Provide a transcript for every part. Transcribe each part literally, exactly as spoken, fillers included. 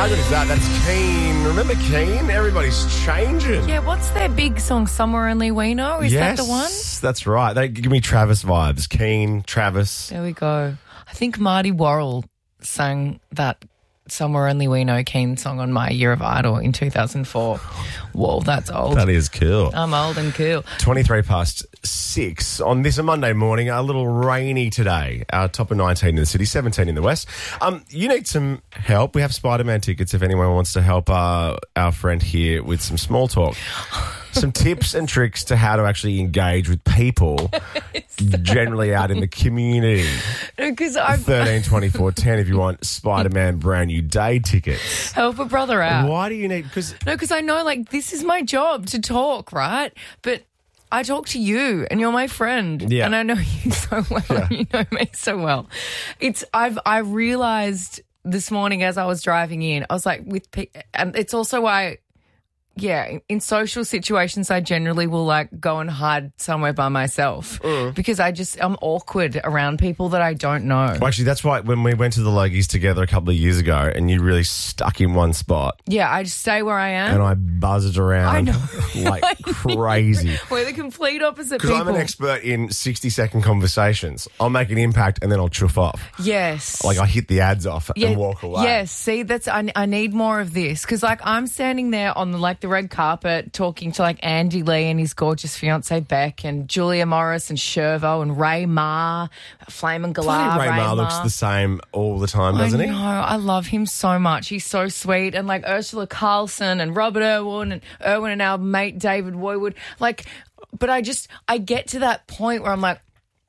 How good is that? That's Keen. Remember Keen? Everybody's changing. Yeah, what's their big song, Somewhere Only We Know? Is yes, that the one? That's right. They give me Travis vibes. Keen, Travis. There we go. I think Marty Worrell sang that Somewhere Only We Know Keen song on my Year of Idol in two thousand four. Whoa, that's old. That is cool. I'm old and cool. twenty-three past six on this a Monday morning. A little rainy today. Our top of nineteen in the city, seventeen in the west. Um, you need some help. We have Spider-Man tickets if anyone wants to help uh, our friend here with some small talk. Some tips and tricks to how to actually engage with people generally out in the community. Because I'm thirteen twenty-four ten if you want Spider-Man brand new day tickets. help a brother out. Why do you need... Because No, because I know, like, this is my job to talk, right? But I talk to you, and you're my friend, Yeah. and I know you so well, Yeah. and you know me so well. It's I've I realised this morning as I was driving in, I was like, with pe- and it's also why. Yeah, in- in social situations, I generally will like go and hide somewhere by myself because I just I'm awkward around people that I don't know. Well, actually, that's why when we went to the Logies together a couple of years ago and you really stuck in one spot Yeah, I just stay where I am. and I buzzed around I know. like crazy. We're the complete opposite Because people. I'm an expert in sixty-second conversations. I'll make an impact and then I'll chuff off. Yes. Like I hit the ads off and walk away. Yes, see, that's I, I need more of this because, like, I'm standing there on the like the red carpet talking to like Andy Lee and his gorgeous fiance Beck and Julia Morris and Shervo and Ray Ma, Flame and Galar. Ray, Ray Ma looks the same all the time, doesn't I he? know, I love him so much. He's so sweet. And like Ursula Carlson and Robert Irwin and Irwin and our mate David Woywood. Like, but I just I get to that point where I'm like,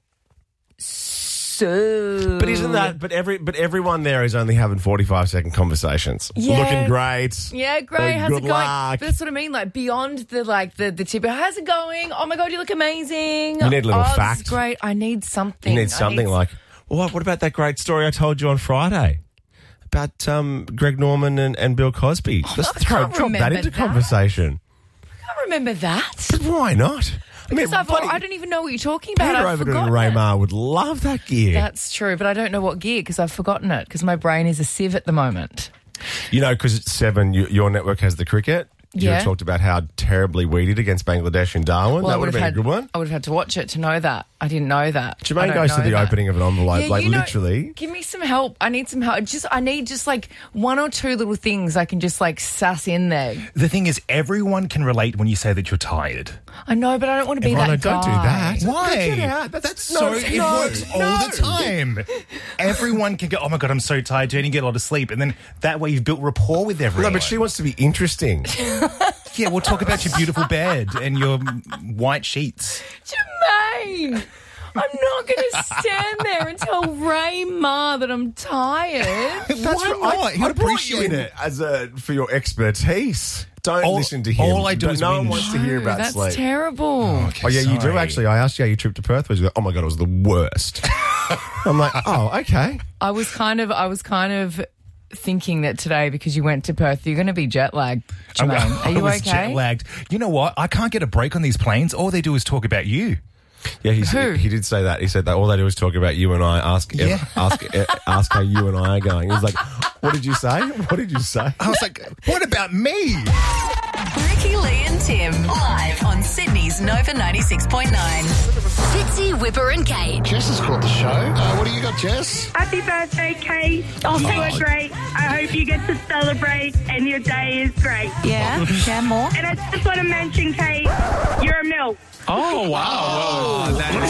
so. But isn't that? But every but everyone there is only having forty-five second conversations. Yeah. Looking great. Yeah, great. Oh, How's it good going? luck. But that's what I mean. Like beyond the like the the tip. How's it going? Oh my god, you look amazing. You need a little oh, fact. This is great. I need something. You need I something like, well, what about that great story I told you on Friday about um, Greg Norman and, and Bill Cosby? Just I throw can't drop that remember into that. conversation. I can't remember that. But why not? I mean, Because I've, bloody I don't even know what you're talking about. Peter I've Overton and forgotten Ray it. Ma would love that gear. That's true, but I don't know what gear because I've forgotten it because my brain is a sieve at the moment. You know, because at seven, you, your network has the cricket. You Yeah. talked about how terribly we did against Bangladesh in Darwin. Well, that I would have been had, a good one. I would have had to watch it to know that. I didn't know that. I Jermaine don't goes to know the that. opening of an envelope, Yeah, like you know, literally. give me some help. I need some help. Just I need just like one or two little things I can just like sass in there. The thing is, everyone can relate when you say that you're tired. I know, but I don't want to be Everyone, that don't do guy. that. Why? Get out. That's, That's no, so. It no, works all no. the time. Everyone can go, oh my God, I'm so tired. Don't get a lot of sleep. And then that way you've built rapport with everyone. No, but she wants to be interesting. Yeah, we'll talk about your beautiful bed and your white sheets. Jermaine, I'm not going to stand there and tell Ray Ma that I'm tired. That's Why right. not? I, He'll I brought you appreciate in it. it as a for your expertise. Don't All- listen to him. all I do But is no one whinge. wants to hear No, about that's sleep. terrible. Oh yeah, you do Sorry. actually. I asked you how your trip to Perth was. You go, oh my god, it was the worst. I'm like, oh okay. I was kind of, I was kind of thinking that today because you went to Perth, you're going to be jet lagged. Jermaine, I are you was okay? jet lagged. You know what? I can't get a break on these planes. All they do is talk about you. Yeah, he Who? said, he did say that. He said that all they do is talk about you and I. Ask Yeah. ask ask how you and I are going. He was like, what did you say? What did you say? I was like, what about me? Ricky, Lee and Tim live on Sydney's Nova ninety-six point nine. Fitzy, Whipper and Kate. Jess has called the show. Uh, what do you got, Jess? Happy birthday, Kate. Oh, you were great. I hope you get to celebrate and your day is great. Yeah, share more. And I just want to mention, Kate, you're a milk. Oh, wow. Well, that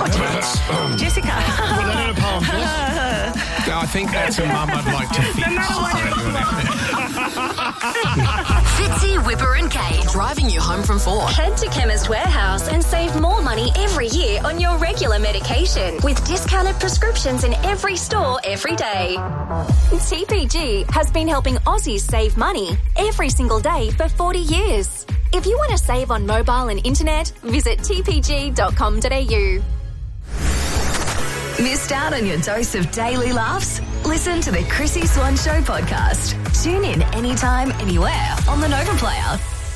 is, Jessica. Put that in a poem, Jess. I think that's a mum I'd like to No matter what it Fitzy, Whipper and Kate. Driving you home from four. Head to Chemist Warehouse and save more money every year on your regular medication with discounted prescriptions in every store every day. T P G has been helping Aussies save money every single day for forty years. If you want to save on mobile and internet, visit t p g dot com dot a u. Missed out on your dose of daily laughs? Listen to the Chrissy Swan Show podcast. Tune in anytime, anywhere on the Nova Player.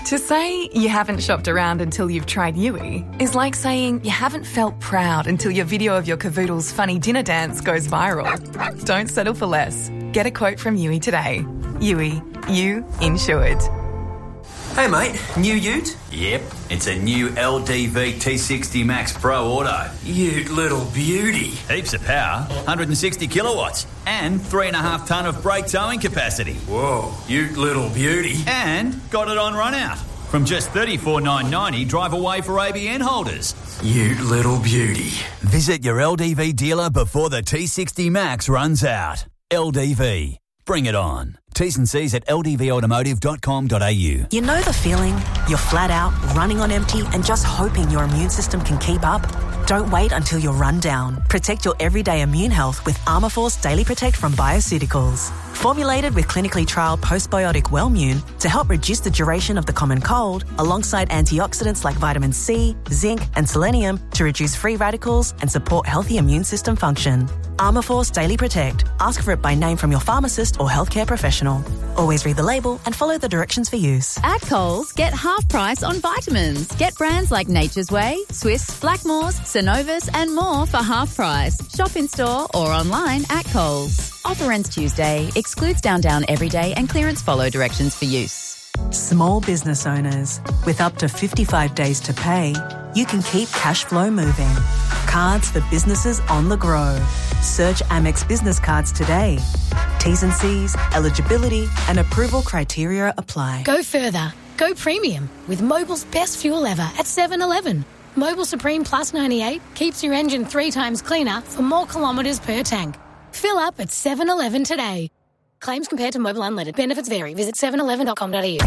To say you haven't shopped around until you've tried Yui is like saying you haven't felt proud until your video of your cavoodle's funny dinner dance goes viral. Don't settle for less. Get a quote from Yui today. Yui, you insured. Hey mate, new ute? Yep, it's a new L D V T sixty Max Pro Auto. Ute little beauty. Heaps of power, one hundred sixty kilowatts, and three and a half tonne of brake towing capacity. Whoa, ute little beauty. And got it on run out. From just thirty-four thousand nine hundred ninety, drive away for A B N holders. Ute little beauty. Visit your L D V dealer before the T sixty Max runs out. L D V. Bring it on. T's and C's at l d v automotive dot com dot a u. You know the feeling? You're flat out, running on empty and just hoping your immune system can keep up? Don't wait until you're run down. Protect your everyday immune health with Armour Force Daily Protect from Bioceuticals. Formulated with clinically trialled postbiotic Wellmune to help reduce the duration of the common cold, alongside antioxidants like vitamin C, zinc and selenium to reduce free radicals and support healthy immune system function. Armour Force Daily Protect. Ask for it by name from your pharmacist or healthcare professional. Always read the label and follow the directions for use. At Coles, get half price on vitamins. Get brands like Nature's Way, Swiss, Blackmores, Synovus and more for half price. Shop in store or online at Coles. Offer ends Tuesday. Excludes Down Down Everyday and clearance follow directions for use. Small business owners. With up to fifty-five days to pay, you can keep cash flow moving. Cards for businesses on the go. Search Amex Business Cards today. T's and C's, eligibility and approval criteria apply. Go further. Go premium with Mobil's best fuel ever at seven eleven. Mobil Supreme Plus ninety-eight keeps your engine three times cleaner for more kilometres per tank. Fill up at seven eleven today. Claims compared to Mobil Unleaded. Benefits vary. Visit seven eleven dot com dot a u.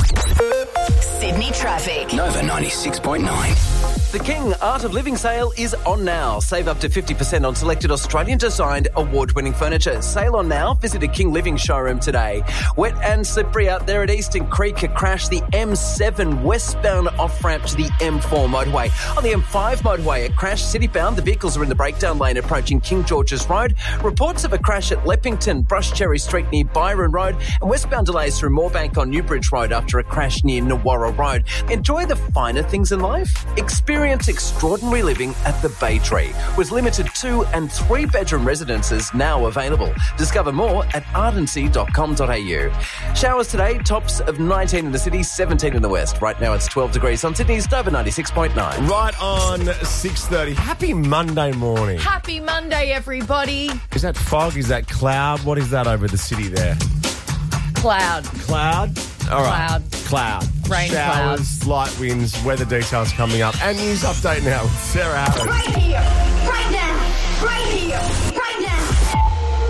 Sydney traffic. Nova ninety-six point nine. The King Art of Living sale is on now. Save up to fifty percent on selected Australian-designed award-winning furniture. Sale on now. Visit a King Living showroom today. Wet and slippery out there at Eastern Creek. A crash the M seven westbound off-ramp to the M four motorway. On the M five motorway, a crash citybound. The vehicles are in the breakdown lane approaching King George's Road. Reports of a crash at Leppington, Brushcherry Street near Byron Road, and westbound delays through Moorebank on Newbridge Road after a crash near Nawara Road. Enjoy the finer things in life. Experience extraordinary living at the Bay Tree, with limited two and three bedroom residences now available. Discover more at ardency dot com dot a u. Showers today, tops of nineteen in the city, seventeen in the west. Right now it's twelve degrees on Sydney's Nova ninety-six point nine. Right on six thirty. Happy Monday morning. Happy Monday, everybody. Is that fog? Is that cloud? What is that over the city there? Cloud. Cloud? All right. Cloud. Cloud. Rain Showers, clouds. light winds, weather details coming up, and news update now with Sarah Harris. Right here, right now, right here, right now.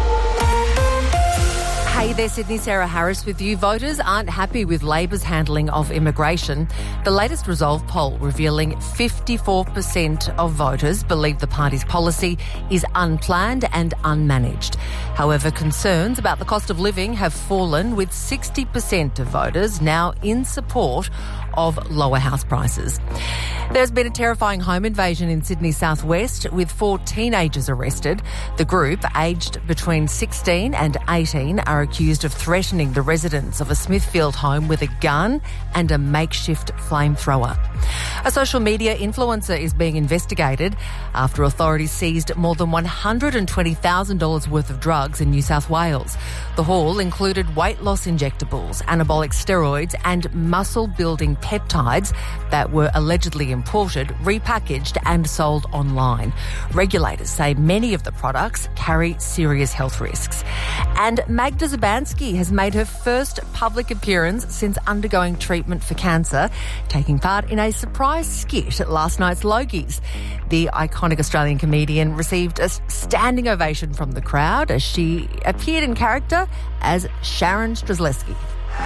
Hey there, Sydney. Sarah Harris with you. Voters aren't happy with Labor's handling of immigration. The latest Resolve poll revealing fifty-four percent of voters believe the party's policy is unplanned and unmanaged. However, concerns about the cost of living have fallen, with sixty percent of voters now in support of lower house prices. There's been a terrifying home invasion in Sydney's southwest, with four teenagers arrested. The group, aged between sixteen and eighteen, are accused of threatening the residents of a Smithfield home with a gun and a makeshift flamethrower. A social media influencer is being investigated after authorities seized more than one hundred twenty thousand dollars worth of drugs in New South Wales. The haul included weight loss injectables, anabolic steroids and muscle-building peptides that were allegedly imported, repackaged and sold online. Regulators say many of the products carry serious health risks. And Magda Szubanski has made her first public appearance since undergoing treatment for cancer, taking part in a surprise skit at last night's Logies. The iconic Australian comedian received a standing ovation from the crowd as she appeared in character as Sharon Strzelecki.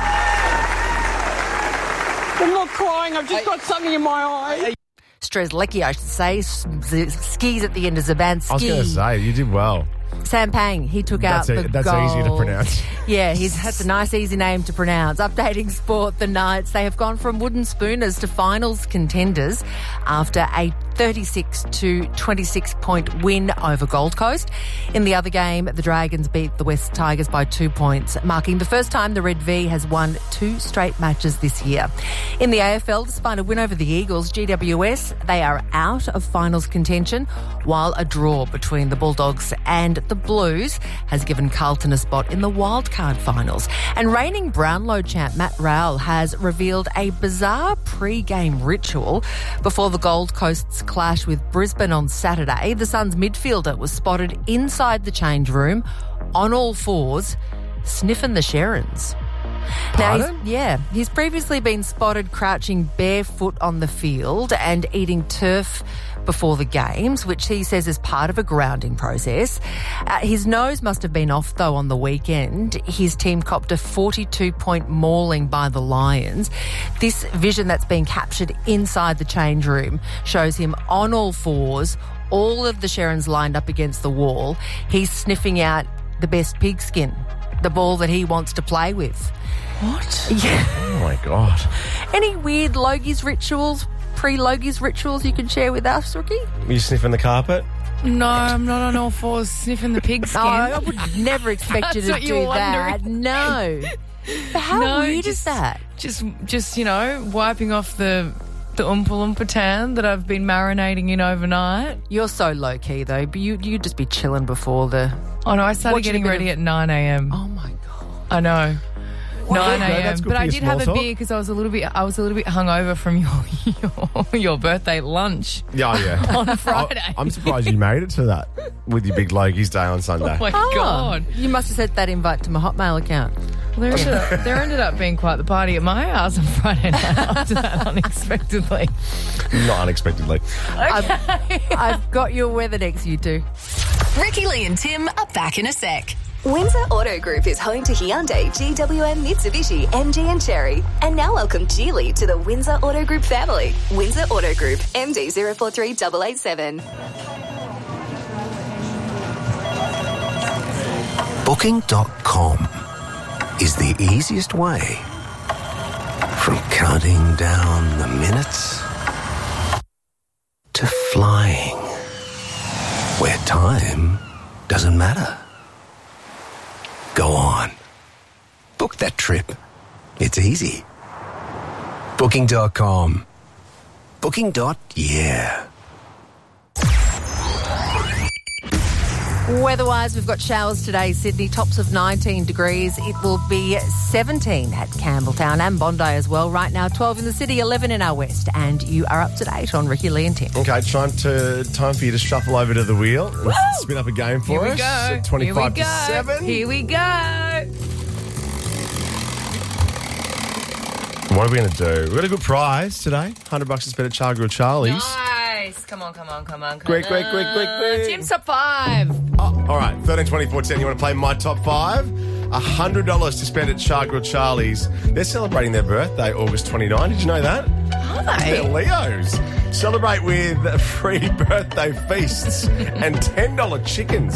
I'm not crying, I've just got something in my eye. Strzelecki, I should say, skis at the end of Szubanski. I was going to say, you did well. Sam Pang, he took That's out a, the That's gold. easy to pronounce. Yeah, he's has a nice, easy name to pronounce. Updating sport, the Knights, they have gone from wooden spooners to finals contenders after a thirty-six to twenty-six point win over Gold Coast. In the other game, the Dragons beat the West Tigers by two points, marking the first time the Red V has won two straight matches this year. In the A F L, despite a win over the Eagles, G W S, they are out of finals contention, while a draw between the Bulldogs and the Blues has given Carlton a spot in the wildcard finals. And reigning Brownlow champ Matt Rowell has revealed a bizarre pre-game ritual before the Gold Coast's clash with Brisbane on Saturday. The Suns midfielder was spotted inside the change room on all fours, sniffing the Sherrins. Now, he's, yeah, he's previously been spotted crouching barefoot on the field and eating turf before the games, which he says is part of a grounding process. Uh, his nose must have been off, though, on the weekend. His team copped a forty-two point mauling by the Lions. This vision that's been captured inside the change room shows him on all fours, all of the Sherrins lined up against the wall. He's sniffing out the best pigskin, the ball that he wants to play with. What? Yeah. Oh, my God. Any weird Logies rituals, pre-Logies rituals you can share with us, Rookie? Are you sniffing the carpet? No, I'm not on all fours sniffing the pigskin. No, I would never expect you to That's what do you were that. wondering. No. But how No, weird just- is that? Just, just you know, wiping off the the oompa loompa tan that I've been marinating in overnight. You're so low key though, but you you'd just be chilling before the. Oh no, I started Watching a getting bit ready of- at nine a.m. Oh my god. I know. nine That's a.m. good But for I your did have a small talk. beer because I was a little bit I was a little bit hungover from your your, your birthday lunch. Yeah, oh, yeah. On Friday. I, I'm surprised you made it to that with your big Logies day on Sunday. Oh my Oh, god. You must have sent that invite to my Hotmail account. Well, there, ended up, there ended up being quite the party at my house on Friday night after that, unexpectedly. Not unexpectedly. I've, I've got your weather next, you two. Ricky Lee and Tim are back in a sec. Windsor Auto Group is home to Hyundai, G W M, Mitsubishi, M G and Cherry. And now welcome Geely to the Windsor Auto Group family. Windsor Auto Group, M D zero four three eight eight seven. Booking dot com is the easiest way from counting down the minutes to flying, where time doesn't matter. Go on. Book that trip. It's easy. Booking dot com. Booking. Yeah. Weather-wise, we've got showers today, Sydney, tops of nineteen degrees. It will be seventeen at Campbelltown and Bondi as well. Right now, twelve in the city, eleven in our west. And you are up to date on Ricky Lee and Tim. Okay, time to time for you to shuffle over to the wheel and spin up a game for Here we us. go. At twenty-five Here we to go. seven. Here we go. What are we going to do? We've got a good prize today. one hundred bucks to spend at Char Grill Charlie's. Nice. Come on, come on, come on, come Quick, on. quick, quick, quick, quick. Tim's top five. Oh, all right, thirteen, twenty-four, ten. You want to play my top five? one hundred dollars to spend at Char Grill Charlie's. They're celebrating their birthday August twenty-ninth. Did you know that? Are they? They're Leos. Celebrate with free birthday feasts and ten dollars chickens